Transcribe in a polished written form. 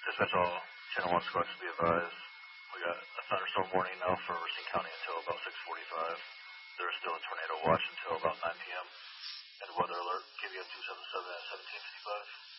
Dispatch all Channel 1 squads to be advised. We got a thunderstorm warning now for Racine County until about 6:45. There is still a tornado watch until about 9 p.m. And weather alert KVM 277 at 17:55.